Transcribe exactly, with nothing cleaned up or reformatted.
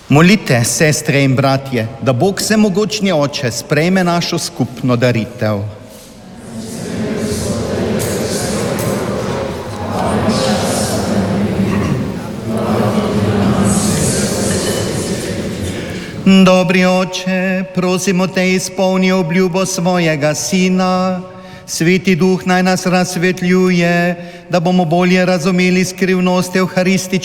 Molite, sestre in bratje, da Bog Vsemogočni Oče sprejme našo skupno daritev. Dobri Oče, prosimo te, izpolni obljubo svojega Sina. Sveti Duh naj nas razsvetljuje, da bomo bolje razumeli skrivnost evharistične